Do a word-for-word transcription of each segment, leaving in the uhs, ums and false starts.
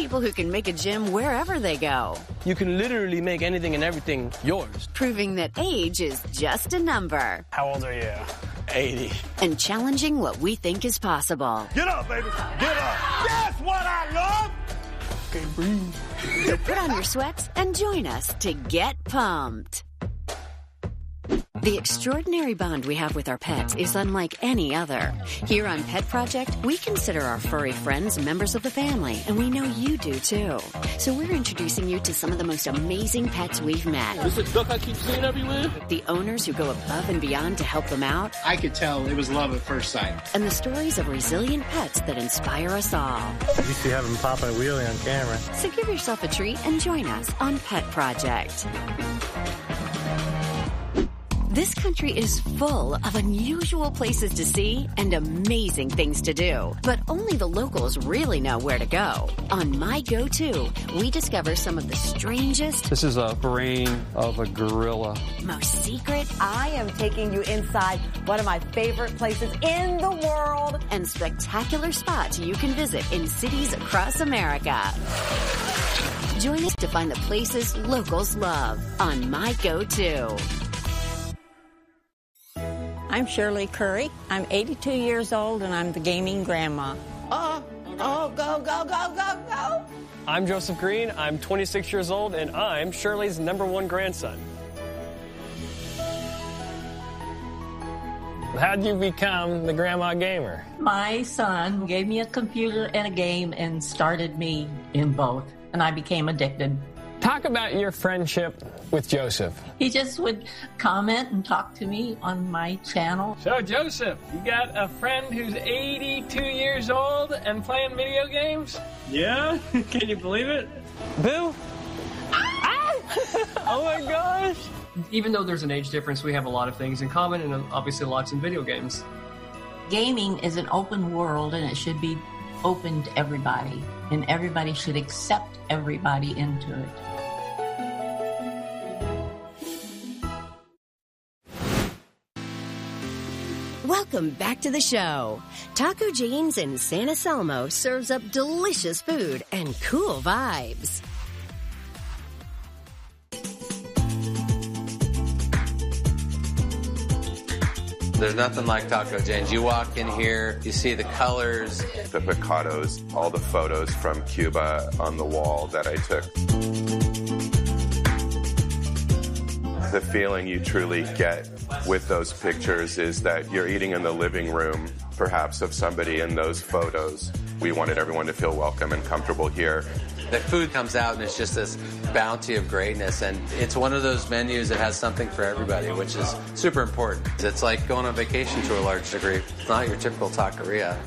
people who can make a gym wherever they go. You can literally make anything and everything yours. Proving that age is just a number. How old are you? eighty. And challenging what we think is possible. Get up, baby. Get up. That's what I love. Okay, breathe. So put on your sweats and join us to get pumped. The extraordinary bond we have with our pets is unlike any other. Here on Pet Project, we consider our furry friends members of the family, and we know you do too. So we're introducing you to some of the most amazing pets we've met. This is duck I keep seeing everywhere. The owners who go above and beyond to help them out. I could tell it was love at first sight. And the stories of resilient pets that inspire us all. You used to have them pop a wheelie on camera. So give yourself a treat and join us on Pet Project. This country is full of unusual places to see and amazing things to do. But only the locals really know where to go. On My Go-To, we discover some of the strangest... This is a brain of a gorilla. ...most secret... I am taking you inside one of my favorite places in the world. ...and spectacular spots you can visit in cities across America. Join us to find the places locals love on My Go-To. I'm Shirley Curry. I'm eighty-two years old, and I'm the gaming grandma. Oh, oh, go, go, go, go, go. I'm Joseph Green. I'm twenty-six years old, and I'm Shirley's number one grandson. How'd you become the grandma gamer? My son gave me a computer and a game and started me in both, and I became addicted. Talk about your friendship with Joseph. He just would comment and talk to me on my channel. So, Joseph, you got a friend who's eighty-two years old and playing video games? Yeah? Can you believe it? Boo? Ah! Oh my gosh! Even though there's an age difference, we have a lot of things in common and obviously lots in video games. Gaming is an open world and it should be open to everybody. And everybody should accept everybody into it. Welcome back to the show. Taco Jane's in San Anselmo serves up delicious food and cool vibes. There's nothing like Taco Jane's. You walk in here, you see the colors. The picados, all the photos from Cuba on the wall that I took. The feeling you truly get with those pictures is that you're eating in the living room, perhaps, of somebody in those photos. We wanted everyone to feel welcome and comfortable here. The food comes out and it's just this bounty of greatness, and it's one of those menus that has something for everybody, which is super important. It's like going on vacation to a large degree. It's not your typical taqueria.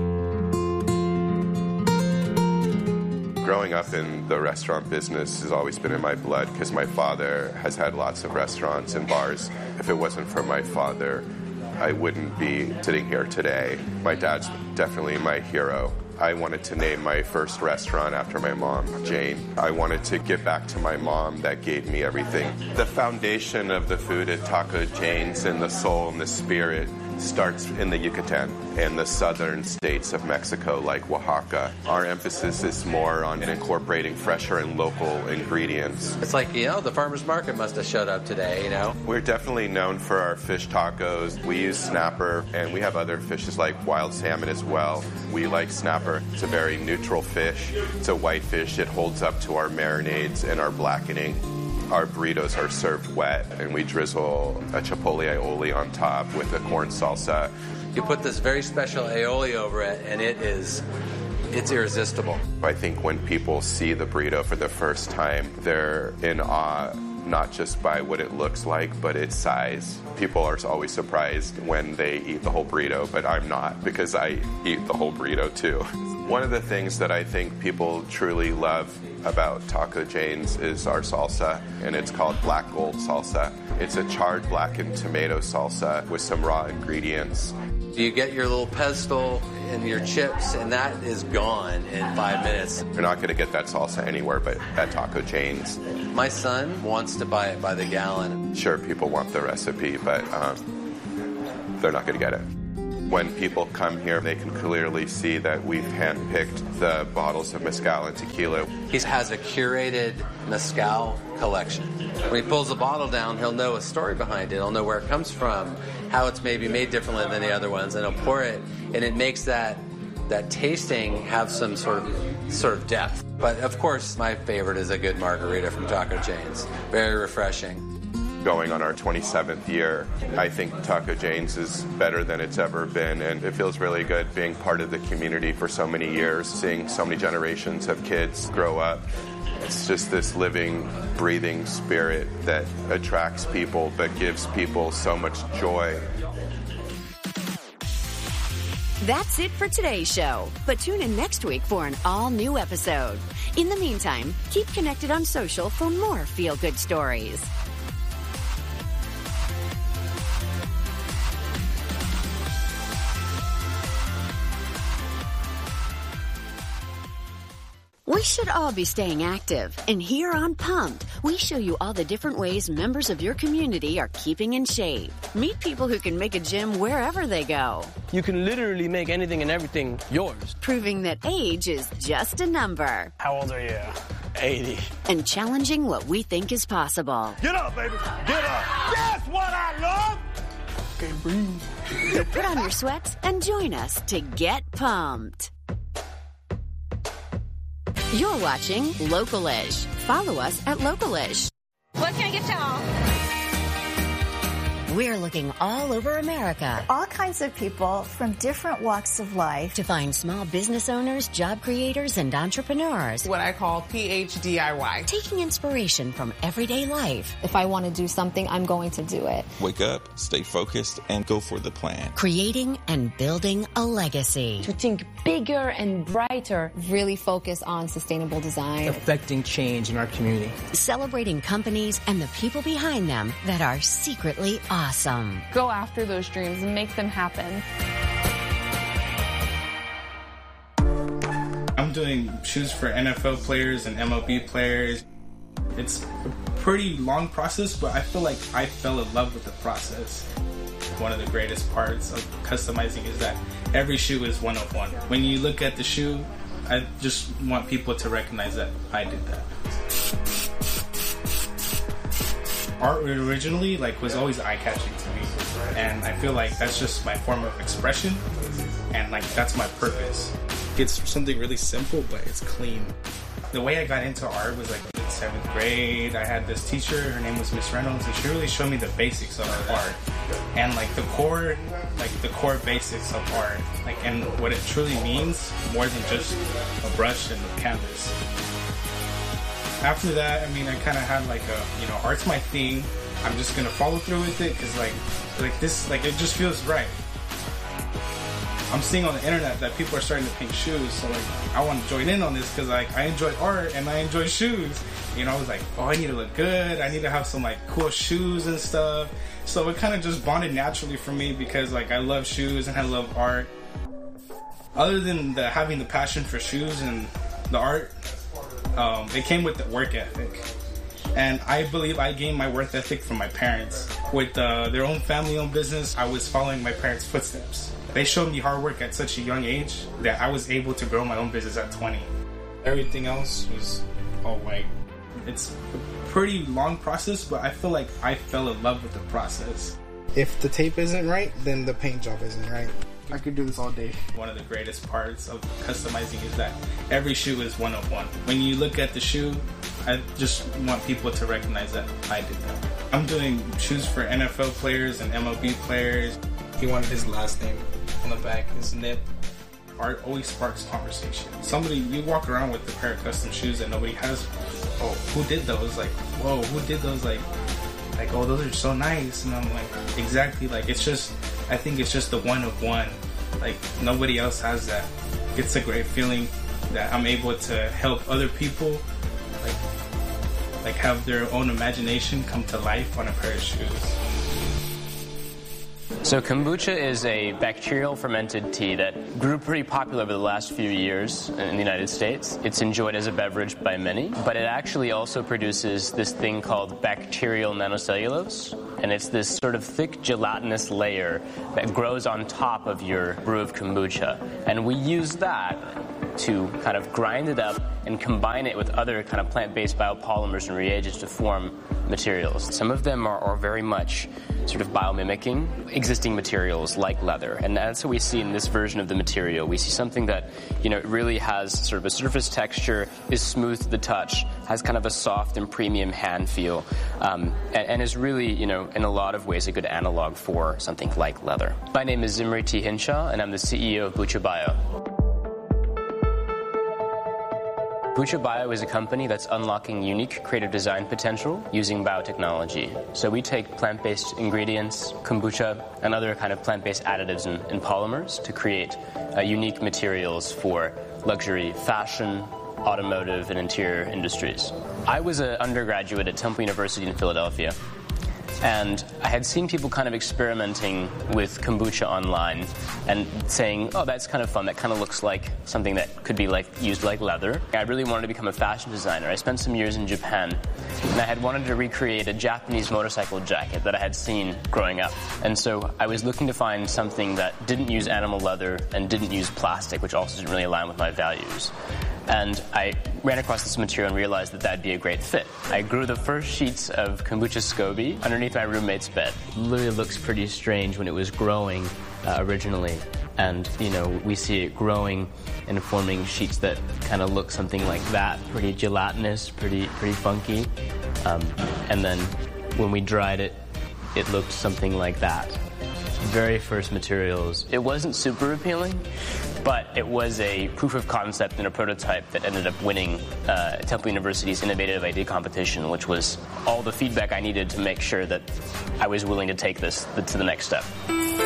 Growing up in the restaurant business has always been in my blood because my father has had lots of restaurants and bars. If it wasn't for my father, I wouldn't be sitting here today. My dad's definitely my hero. I wanted to name my first restaurant after my mom, Jane. I wanted to give back to my mom that gave me everything. The foundation of the food at Taco Jane's and the soul and the spirit starts in the Yucatan and the southern states of Mexico, like Oaxaca. Our emphasis is more on incorporating fresher and local ingredients. It's like, you know, the farmer's market must have showed up today, you know? We're definitely known for our fish tacos. We use snapper, and we have other fishes like wild salmon as well. We like snapper. It's a very neutral fish. It's a white fish. It holds up to our marinades and our blackening. Our burritos are served wet, and we drizzle a chipotle aioli on top with a corn salsa. You put this very special aioli over it, and it is, it's irresistible. I think when people see the burrito for the first time, they're in awe, not just by what it looks like, but its size. People are always surprised when they eat the whole burrito, but I'm not, because I eat the whole burrito too. One of the things that I think people truly love about Taco Jane's is our salsa, and it's called Black Gold salsa. It's a charred blackened tomato salsa with some raw ingredients. You get your little pestle and your chips, and that is gone in five minutes. You're not going to get that salsa anywhere but at Taco Jane's. My son wants to buy it by the gallon. Sure, people want the recipe, but um, they're not going to get it. When people come here, they can clearly see that we've handpicked the bottles of mezcal and tequila. He has a curated mezcal collection. When he pulls the bottle down, he'll know a story behind it. He'll know where it comes from, how it's maybe made differently than the other ones, and he'll pour it, and it makes that that tasting have some sort of sort of depth. But of course, my favorite is a good margarita from Taco Jane's. Very refreshing. Going on our twenty-seventh year, I think Taco Jane's is better than it's ever been, and it feels really good being part of the community for so many years, seeing so many generations of kids grow up. It's just this living, breathing spirit that attracts people but gives people so much joy. That's it for today's show, but tune in next week for an all-new episode. In the meantime, keep connected on social for more feel-good stories. We should all be staying active, and here on Pumped, we show you all the different ways members of your community are keeping in shape. Meet people who can make a gym wherever they go. You can literally make anything and everything yours. Proving that age is just a number. How old are you? eighty. And challenging what we think is possible. Get up, baby. Get up. That's what I love. Okay, breathe. So put on your sweats and join us to get pumped. You're watching Localish. Follow us at Localish. What can I get y'all? We're looking all over America. All kinds of people from different walks of life. To find small business owners, job creators, and entrepreneurs. What I call P H D I Y. Taking inspiration from everyday life. If I want to do something, I'm going to do it. Wake up, stay focused, and go for the plan. Creating and building a legacy. To think bigger and brighter. Really focus on sustainable design. Affecting change in our community. Celebrating companies and the people behind them that are secretly awesome. Awesome. Go after those dreams and make them happen. I'm doing shoes for N F L players and M L B players. It's a pretty long process, but I feel like I fell in love with the process. One of the greatest parts of customizing is that every shoe is one of one. When you look at the shoe, I just want people to recognize that I did that. Art originally like was always eye-catching to me, and I feel like that's just my form of expression, and like that's my purpose. It's something really simple, but it's clean. The way I got into art was like in seventh grade. I had this teacher, her name was Miss Reynolds, and she really showed me the basics of art, and like the core, like the core basics of art, like and what it truly means, more than just a brush and a canvas. After that, I mean, I kind of had like a, you know, art's my thing. I'm just gonna follow through with it because like, like this, like it just feels right. I'm seeing on the internet that people are starting to paint shoes, so like I want to join in on this because like I enjoy art and I enjoy shoes. You know, I was like, oh, I need to look good. I need to have some like cool shoes and stuff. So it kind of just bonded naturally for me because like I love shoes and I love art. Other than the having the passion for shoes and the art. Um, it came with the work ethic, and I believe I gained my work ethic from my parents. With uh, their own family-owned business, I was following my parents' footsteps. They showed me hard work at such a young age that I was able to grow my own business at twenty. Everything else was all white. It's a pretty long process, but I feel like I fell in love with the process. If the tape isn't right, then the paint job isn't right. I could do this all day. One of the greatest parts of customizing is that every shoe is one of one. When you look at the shoe, I just want people to recognize that I did that. I'm doing shoes for N F L players and M L B players. He wanted his last name on the back, his nip. Art always sparks conversation. Somebody, you walk around with a pair of custom shoes that nobody has. Oh, who did those? Like, whoa, who did those? Like, like, oh, those are so nice. And I'm like, exactly. Like, it's just, I think it's just the one of one. Like, nobody else has that. It's a great feeling that I'm able to help other people, like, like have their own imagination come to life on a pair of shoes. So kombucha is a bacterial fermented tea that grew pretty popular over the last few years in the United States. It's enjoyed as a beverage by many, but it actually also produces this thing called bacterial nanocellulose. And it's this sort of thick gelatinous layer that grows on top of your brew of kombucha. And we use that to kind of grind it up and combine it with other kind of plant-based biopolymers and reagents to form materials. Some of them are, are very much sort of biomimicking existing materials like leather. And that's what we see in this version of the material. We see something that, you know, really has sort of a surface texture, is smooth to the touch, has kind of a soft and premium hand feel, um, and, and is really, you know, in a lot of ways a good analog for something like leather. My name is Zimri T. Hinshaw, and I'm the C E O of Bucha Bio. Bucha Bio is a company that's unlocking unique creative design potential using biotechnology. So we take plant-based ingredients, kombucha, and other kind of plant-based additives and, and polymers to create uh, unique materials for luxury fashion, automotive, and interior industries. I was an undergraduate at Temple University in Philadelphia, and I had seen people kind of experimenting with kombucha online and saying, oh, that's kind of fun. That kind of looks like something that could be like used like leather. I really wanted to become a fashion designer. I spent some years in Japan, and I had wanted to recreate a Japanese motorcycle jacket that I had seen growing up. And so I was looking to find something that didn't use animal leather and didn't use plastic, which also didn't really align with my values. And I ran across this material and realized that that'd be a great fit. I grew the first sheets of kombucha SCOBY underneath my roommate's bed. It literally looks pretty strange when it was growing uh, originally. And, you know, we see it growing and forming sheets that kind of look something like that, pretty gelatinous, pretty pretty funky. Um, and then when we dried it, it looked something like that. Very first materials. It wasn't super appealing, but it was a proof of concept and a prototype that ended up winning uh, Temple University's Innovative Idea Competition, which was all the feedback I needed to make sure that I was willing to take this to the next step.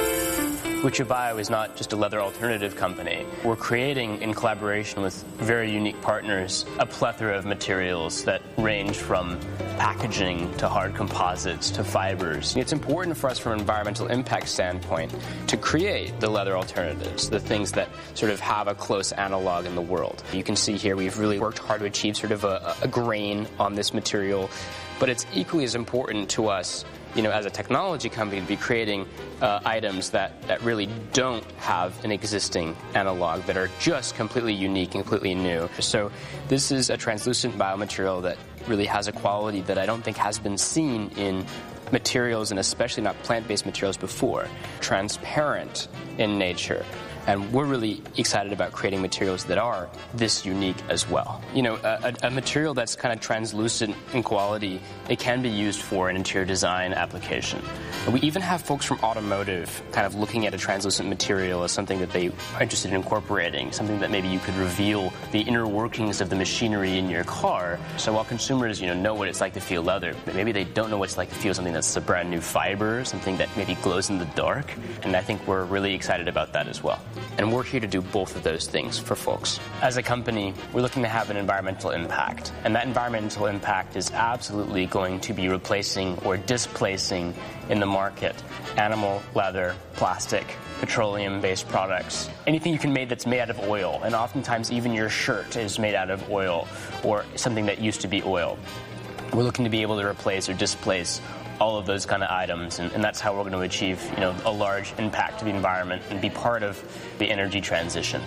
Bucha Bio is not just a leather alternative company. We're creating, in collaboration with very unique partners, a plethora of materials that range from packaging to hard composites to fibers. It's important for us from an environmental impact standpoint to create the leather alternatives, the things that sort of have a close analog in the world. You can see here we've really worked hard to achieve sort of a, a grain on this material, but it's equally as important to us, you know, as a technology company, to be creating uh, items that, that really don't have an existing analog, that are just completely unique and completely new. So this is a translucent biomaterial that really has a quality that I don't think has been seen in materials, and especially not plant-based materials before. Transparent in nature. And we're really excited about creating materials that are this unique as well. You know, a, a material that's kind of translucent in quality, it can be used for an interior design application. We even have folks from automotive kind of looking at a translucent material as something that they are interested in incorporating, something that maybe you could reveal the inner workings of the machinery in your car. So while consumers, you know, know what it's like to feel leather, but maybe they don't know what it's like to feel something that's a brand new fiber, something that maybe glows in the dark. And I think we're really excited about that as well. And we're here to do both of those things for folks. As a company, we're looking to have an environmental impact. And that environmental impact is absolutely going to be replacing or displacing in the market animal leather, plastic, petroleum-based products. Anything you can make that's made out of oil. And oftentimes even your shirt is made out of oil or something that used to be oil. We're looking to be able to replace or displace all of those kind of items, and, and that's how we're going to achieve, you know, a large impact to the environment and be part of the energy transition.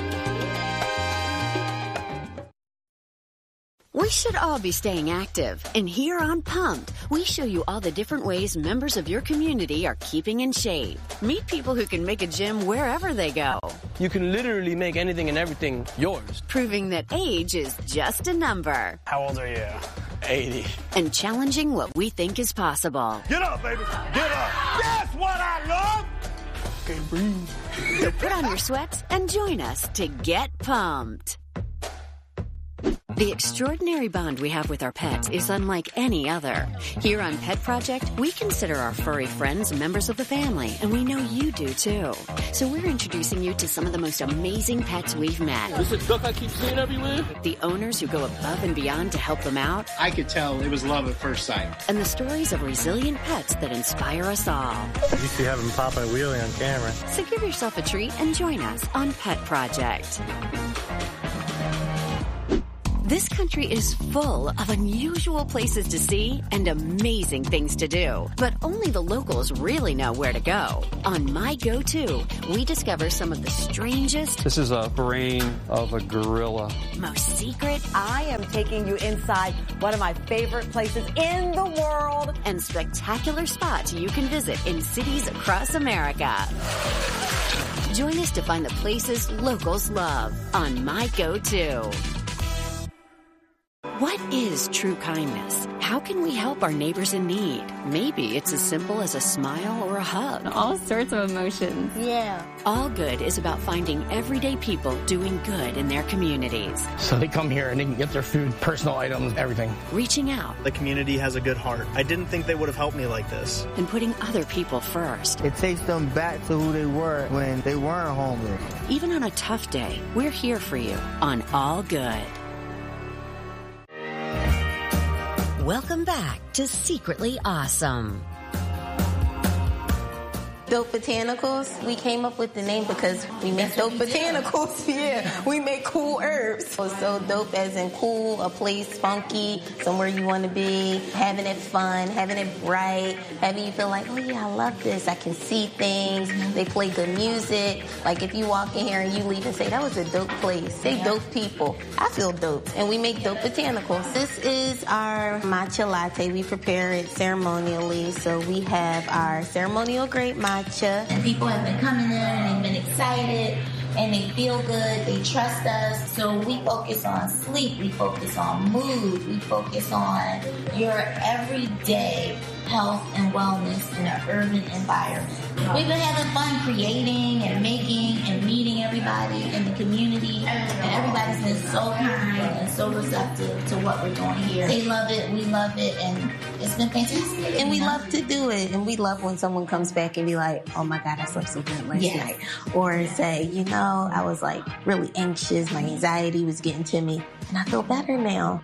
We should all be staying active, and here on Pumped, we show you all the different ways members of your community are keeping in shape. Meet people who can make a gym wherever they go. You can literally make anything and everything yours. Proving that age is just a number. How old are you? eighty. And challenging what we think is possible. Get up, baby. Get up. That's what I love. Okay, breathe. So put on your sweats and join us to get pumped. The extraordinary bond we have with our pets is unlike any other. Here on Pet Project, we consider our furry friends members of the family, and we know you do too. So we're introducing you to some of the most amazing pets we've met. This is duck I keep seeing everywhere. The owners who go above and beyond to help them out. I could tell it was love at first sight. And the stories of resilient pets that inspire us all. You see have them popping a wheelie on camera. So give yourself a treat and join us on Pet Project. This country is full of unusual places to see and amazing things to do, but only the locals really know where to go. On My Go-To, we discover some of the strangest... This is a brain of a gorilla. Most secret... I am taking you inside one of my favorite places in the world. And spectacular spots you can visit in cities across America. Join us to find the places locals love on My Go-To. What is true kindness? How can we help our neighbors in need? Maybe it's as simple as a smile or a hug. All sorts of emotions. Yeah. All Good is about finding everyday people doing good in their communities. So they come here and they can get their food, personal items, everything. Reaching out. The community has a good heart. I didn't think they would have helped me like this. And putting other people first. It takes them back to who they were when they weren't homeless. Even on a tough day, we're here for you on All Good. Welcome back to Secretly Awesome. Dope Botanicals, we came up with the name because we make dope botanicals. Yeah, we make cool herbs. So, so dope as in cool, a place funky, somewhere you want to be, having it fun, having it bright, having you feel like, oh yeah, I love this. I can see things. They play good music. Like if you walk in here and you leave and say, that was a dope place. Say dope people. I feel dope. And we make dope botanicals. This is our matcha latte. We prepare it ceremonially. So we have our ceremonial grade matcha. And people have been coming in and they've been excited and they feel good, they trust us. So we focus on sleep, we focus on mood, we focus on your everyday health and wellness in an urban environment. We've been having fun creating and making and meeting everybody in the community, and everybody's been so kind and so receptive to what we're doing here. They love it, we love it, and it's been fantastic. And we love to do it, and we love when someone comes back and be like, oh my God, I slept so good last yes. night. Or say, you know, I was like really anxious, my anxiety was getting to me, and I feel better now.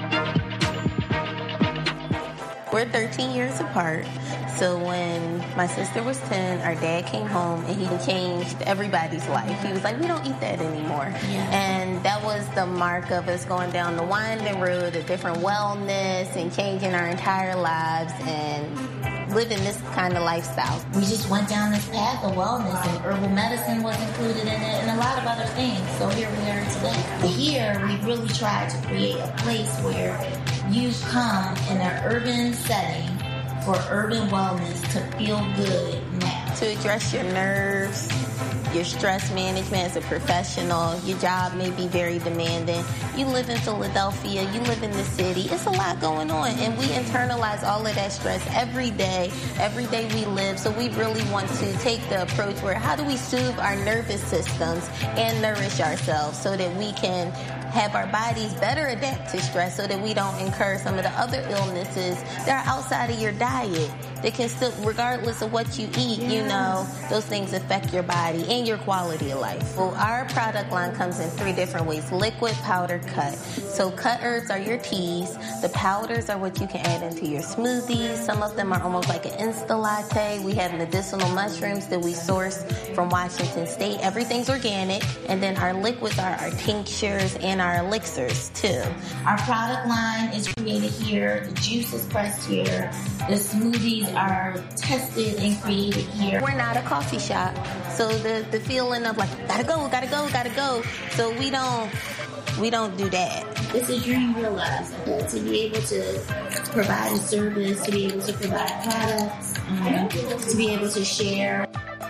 We're thirteen years apart. So when my sister was ten, our dad came home and he changed everybody's life. He was like, we don't eat that anymore. Yeah. And that was the mark of us going down the winding road of different wellness and changing our entire lives and living this kind of lifestyle. We just went down this path of wellness, and herbal medicine was included in it and a lot of other things. So here we are today. Here we really tried to create a place where you come in an urban setting for urban wellness to feel good now. To address your nerves, your stress management as a professional. Your job may be very demanding. You live in Philadelphia, you live in the city. It's a lot going on, and we internalize all of that stress every day, every day we live. So we really want to take the approach where how do we soothe our nervous systems and nourish ourselves so that we can have our bodies better adapt to stress so that we don't incur some of the other illnesses that are outside of your diet. They can still, regardless of what you eat, you know, those things affect your body and your quality of life. Well, our product line comes in three different ways: liquid, powder, cut. So cut herbs are your teas. The powders are what you can add into your smoothies. Some of them are almost like an Insta latte. We have medicinal mushrooms that we source from Washington State. Everything's organic. And then our liquids are our tinctures and our elixirs too. Our product line is created here. The juice is pressed here. The smoothies are tested and created here. We're not a coffee shop, so the, the feeling of like, gotta go, gotta go, gotta go. So we don't, we don't do that. It's a dream realized. Uh, to be able to provide a service, to be able to provide products, um, to be able to share.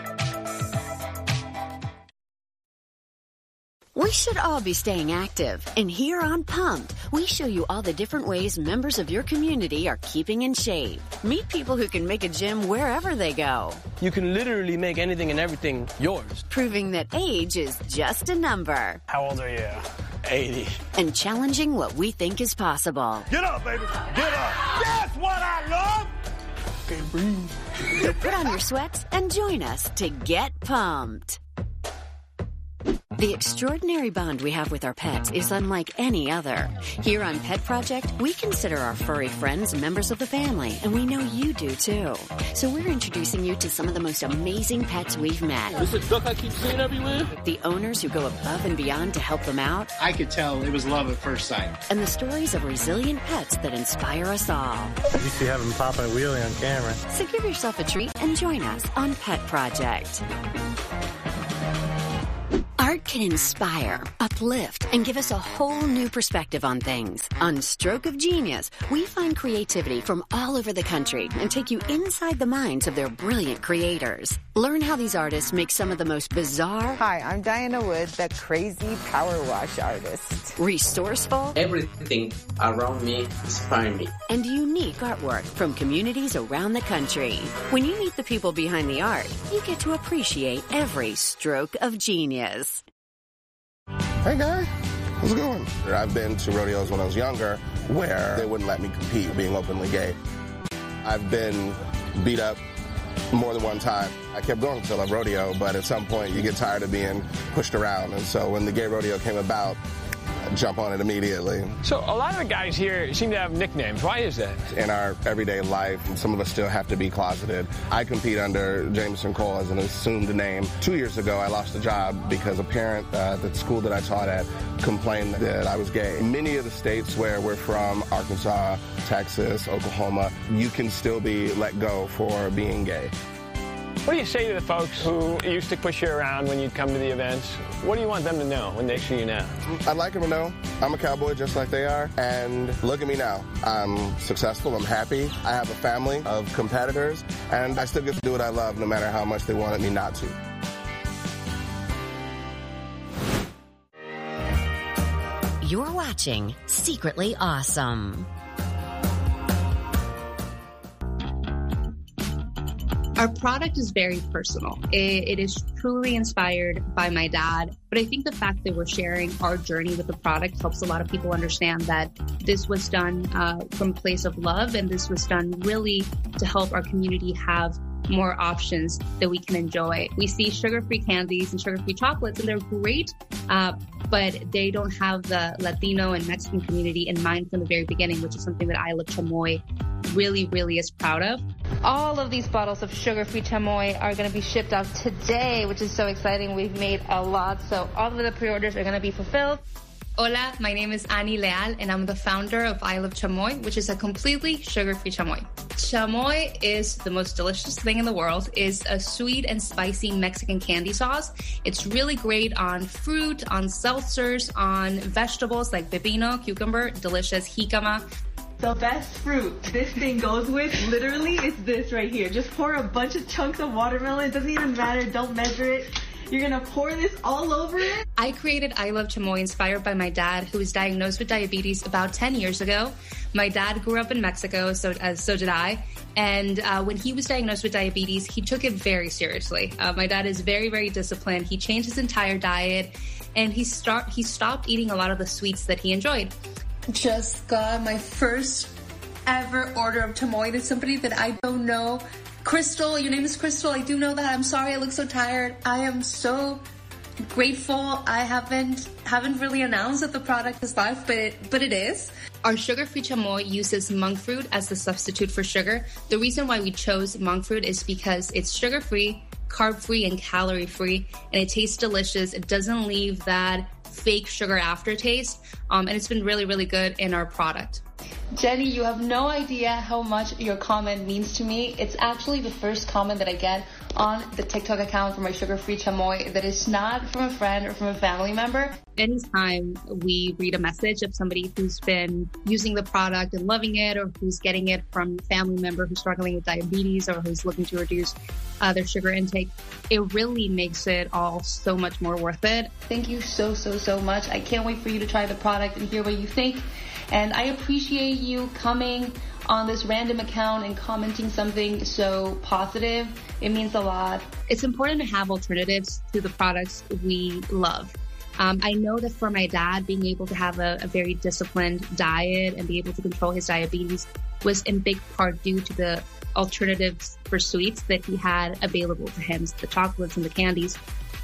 We should all be staying active, and here on Pumped, we show you all the different ways members of your community are keeping in shape. Meet people who can make a gym wherever they go. You can literally make anything and everything yours. Proving that age is just a number. How old are you? eighty. And challenging what we think is possible. Get up, baby. Get up. That's what I love. Okay, breathe. So put on your sweats and join us to get pumped. The extraordinary bond we have with our pets is unlike any other. Here on Pet Project, we consider our furry friends members of the family, and we know you do too. So we're introducing you to some of the most amazing pets we've met. This is a duck I keep seeing everywhere? The owners who go above and beyond to help them out. I could tell it was love at first sight. And the stories of resilient pets that inspire us all. You see have him popping a wheelie on camera. So give yourself a treat and join us on Pet Project. Art can inspire, uplift, and give us a whole new perspective on things. On Stroke of Genius, we find creativity from all over the country and take you inside the minds of their brilliant creators. Learn how these artists make some of the most bizarre... Hi, I'm Diana Wood, the crazy power wash artist. Resourceful... Everything around me inspires me. And unique artwork from communities around the country. When you meet the people behind the art, you get to appreciate every stroke of genius. Hey guys, how's it going? I've been to rodeos when I was younger where they wouldn't let me compete being openly gay. I've been beat up more than one time. I kept going until I rodeo, but at some point you get tired of being pushed around, and so when the gay rodeo came about, I jump on it immediately. So a lot of the guys here seem to have nicknames. Why is that? In our everyday life, and some of us still have to be closeted. I compete under Jameson Cole as an assumed name. Two years ago, I lost a job because a parent uh, at the school that I taught at complained that I was gay. In many of the states where we're from, Arkansas, Texas, Oklahoma, you can still be let go for being gay. What do you say to the folks who used to push you around when you'd come to the events? What do you want them to know when they see you now? I'd like them to know I'm a cowboy just like they are, and look at me now. I'm successful, I'm happy, I have a family of competitors, and I still get to do what I love no matter how much they wanted me not to. You're watching Secretly Awesome. Our product is very personal. It, it is truly inspired by my dad. But I think the fact that we're sharing our journey with the product helps a lot of people understand that this was done uh, from a place of love, and this was done really to help our community have more options that we can enjoy. We see sugar-free candies and sugar-free chocolates, and they're great, uh, but they don't have the Latino and Mexican community in mind from the very beginning, which is something that I Love Chamoy really, really is proud of. All of these bottles of sugar-free chamoy are going to be shipped out today, which is so exciting. We've made a lot, so all of the pre-orders are going to be fulfilled. Hola, my name is Annie Leal, and I'm the founder of I Love Chamoy, which is a completely sugar-free chamoy. Chamoy is the most delicious thing in the world. It's a sweet and spicy Mexican candy sauce. It's really great on fruit, on seltzers, on vegetables like pepino, cucumber, delicious jicama. The best fruit this thing goes with literally is this right here. Just pour a bunch of chunks of watermelon. It doesn't even matter. Don't measure it. You're gonna pour this all over it? I created I Love Chamoy inspired by my dad, who was diagnosed with diabetes about ten years ago. My dad grew up in Mexico, so uh, so did I. And uh, when he was diagnosed with diabetes, he took it very seriously. Uh, my dad is very, very disciplined. He changed his entire diet, and he start he stopped eating a lot of the sweets that he enjoyed. Just got my first ever order of chamoy to somebody that I don't know. Crystal, your name is Crystal. I do know that. I'm sorry I look so tired. I am so grateful. I haven't haven't really announced that the product is live, but it, but it is. Our sugar-free chamoy uses monk fruit as the substitute for sugar. The reason why we chose monk fruit is because it's sugar-free, carb-free, and calorie-free, and it tastes delicious. It doesn't leave that fake sugar aftertaste, um, and it's been really, really good in our product. Jenny, you have no idea how much your comment means to me. It's actually the first comment that I get on the TikTok account for my sugar-free chamoy that is not from a friend or from a family member. Anytime we read a message of somebody who's been using the product and loving it, or who's getting it from a family member who's struggling with diabetes or who's looking to reduce uh, their sugar intake, it really makes it all so much more worth it. Thank you so, so, so much. I can't wait for you to try the product and hear what you think. And I appreciate you coming on this random account and commenting something so positive. It means a lot. It's important to have alternatives to the products we love. Um, I know that for my dad, being able to have a, a very disciplined diet and be able to control his diabetes was in big part due to the alternatives for sweets that he had available to him, the chocolates and the candies.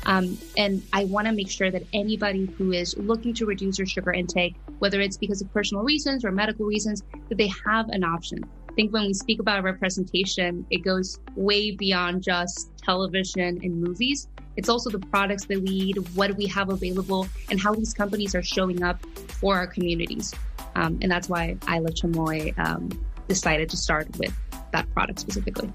Um, and I want to make sure that anybody who is looking to reduce their sugar intake, whether it's because of personal reasons or medical reasons, that they have an option. I think when we speak about representation, it goes way beyond just television and movies. It's also the products that we eat, what we have available, and how these companies are showing up for our communities. Um, and that's why I Love Chamoy um, decided to start with that product specifically.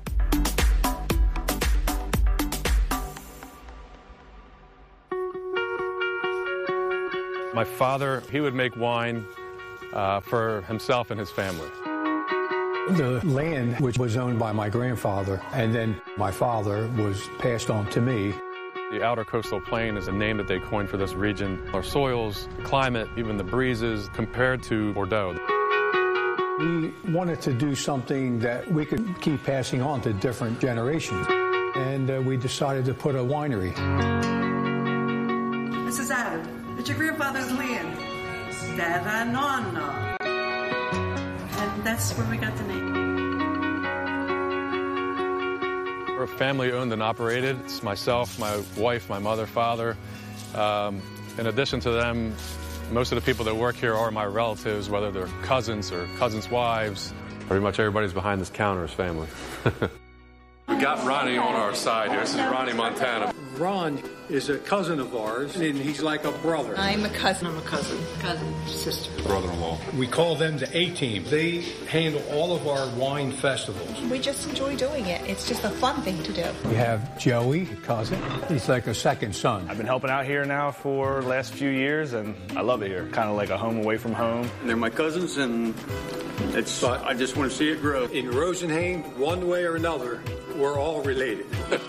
My father, he would make wine uh, for himself and his family. The land, which was owned by my grandfather, and then my father, was passed on to me. The Outer Coastal Plain is a name that they coined for this region. Our soils, climate, even the breezes, compared to Bordeaux. We wanted to do something that we could keep passing on to different generations, and uh, we decided to put a winery. Missus Adam. It's your grandfather's land. Terra Nonna. And that's where we got the name. We're family owned and operated. It's myself, my wife, my mother, father. Um, in addition to them, most of the people that work here are my relatives, whether they're cousins or cousins' wives. Pretty much everybody's behind this counter is family. We got Ronnie on our side here. This is Ronnie Montana. Ron is a cousin of ours, and he's like a brother. I'm a cousin. I'm a cousin. Cousin. Sister. Brother-in-law. We call them the A-Team. They handle all of our wine festivals. We just enjoy doing it. It's just a fun thing to do. We have Joey, a cousin. He's like a second son. I've been helping out here now for the last few years, and I love it here. Kind of like a home away from home. They're my cousins, and it's. But I just want to see it grow. In Rosenheim, one way or another, we're all related.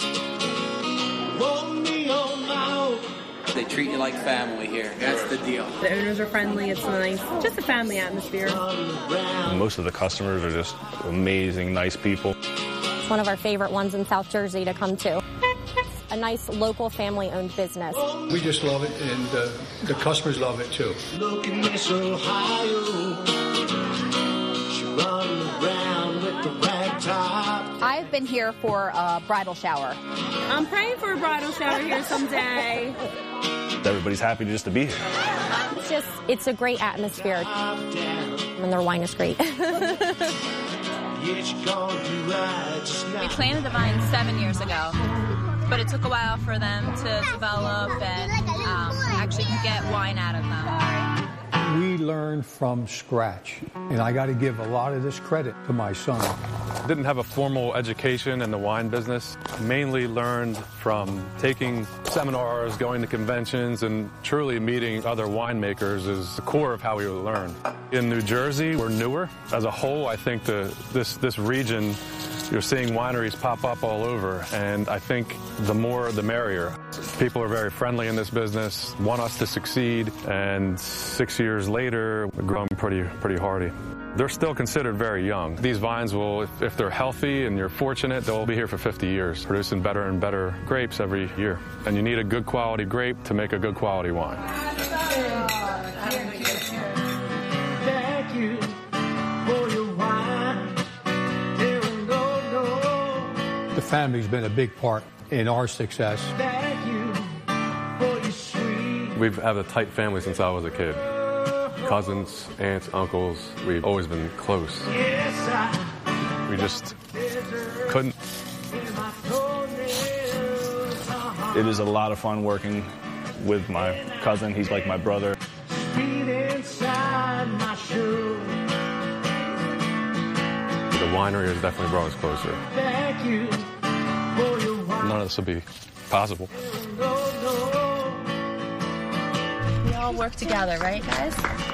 They treat you like family here. That's the deal. The owners are friendly. It's nice. Just a family atmosphere. Most of the customers are just amazing, nice people. It's one of our favorite ones in South Jersey to come to. A nice local family-owned business. We just love it, and uh, the customers love it too. Look at Miss Ohio. She running around with the rag top. I've been here for a bridal shower. I'm praying for a bridal shower here someday. Everybody's happy just to be here. It's just, it's a great atmosphere. And their wine is great. We planted the vine seven years ago, but it took a while for them to develop and um, actually get wine out of them. We learned from scratch, and I got to give a lot of this credit to my son. Didn't have a formal education in the wine business. Mainly learned from taking seminars, going to conventions, and truly meeting other winemakers is the core of how we learn. In New Jersey, we're newer. As a whole, I think the, this, this region, you're seeing wineries pop up all over, and I think the more the merrier. People are very friendly in this business, want us to succeed, and six years later, we're growing pretty, pretty hardy. They're still considered very young. These vines will, if, if they're healthy and you're fortunate, they'll be here for fifty years, producing better and better grapes every year. And you need a good quality grape to make a good quality wine. Thank you for your wine. The family's been a big part in our success. Thank you for your sweet. We've had a tight family since I was a kid. Cousins, aunts, uncles, we've always been close. We just couldn't. It is a lot of fun working with my cousin. He's like my brother. The winery has definitely brought us closer. Thank you for your wine. None of this would be possible. We all work together, right, guys?